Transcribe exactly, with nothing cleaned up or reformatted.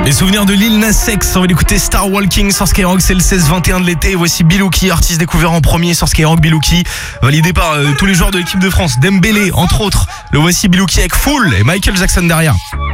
Les souvenirs de Lil Nas X, on va l'écouter Star Walking sur Skyrock, c'est le seize vingt et un de l'été. Voici Bilouki, artiste découvert en premier sur Skyrock. Bilouki, validé par euh, tous les joueurs de l'équipe de France. Dembélé, entre autres. Le voici Bilouki avec Full et Michael Jackson derrière.